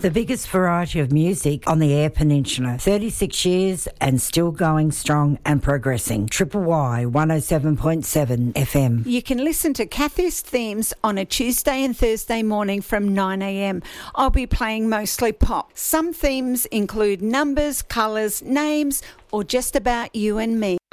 The biggest variety of music on the Eyre Peninsula. 36 years and still going strong and progressing. Triple Y 107.7 FM. You can listen to Kathy's Themes on a Tuesday and Thursday morning from 9 a.m. I'll be playing mostly pop. Some themes include numbers, colours, names, or just about you and me.